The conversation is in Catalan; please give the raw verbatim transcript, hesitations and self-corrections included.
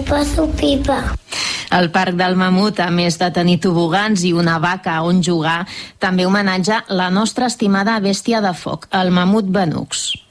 passo pipa. El Parc del Mamut, a més de tenir tobogans i una vaca on jugar, també homenatja la nostra estimada bèstia de foc, el mamut Benux.